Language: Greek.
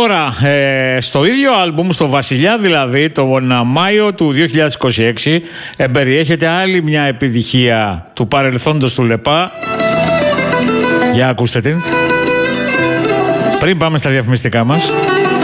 Τώρα, στο ίδιο άλμπουμ, στο Βασιλιά δηλαδή, τον Μάιο του 2026, εμπεριέχεται άλλη μια επιτυχία του παρελθόντος του ΛΕΠΑ. Για ακούστε την. Πριν πάμε στα διαφημιστικά μας.